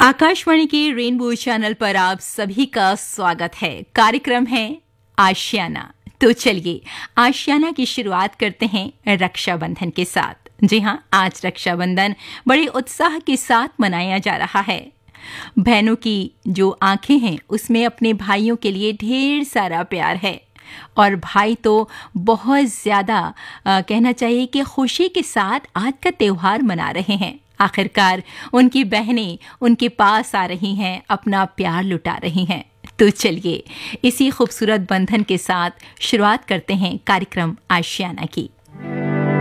आकाशवाणी के rainbow channel पर आप सभी का स्वागत है। कार्यक्रम है आशियाना। तो चलिए आशियाना की शुरुआत करते हैं रक्षाबंधन के साथ। जी हाँ, आज रक्षाबंधन बड़े उत्साह के साथ मनाया जा रहा है। बहनों की जो आंखें हैं उसमें अपने भाइयों के लिए ढेर सारा प्यार है और भाई तो बहुत ज़्यादा कहना चाहिए कि खुशी के साथ आज का त्यौहार मना रहे हैं। आखिरकार उनकी बहनें उनके पास आ रही हैं, अपना प्यार लुटा रही हैं। तो चलिए इसी खूबसूरत बंधन के साथ शुरुआत करते हैं कार्यक्रम आशियाना की।